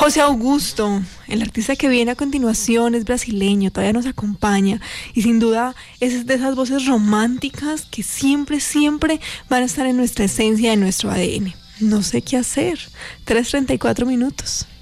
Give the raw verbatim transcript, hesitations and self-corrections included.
José Augusto, el artista que viene a continuación, es brasileño, todavía nos acompaña y sin duda es de esas voces románticas que siempre, siempre van a estar en nuestra esencia, en nuestro A D N. No sé qué hacer. tres treinta y cuatro minutos.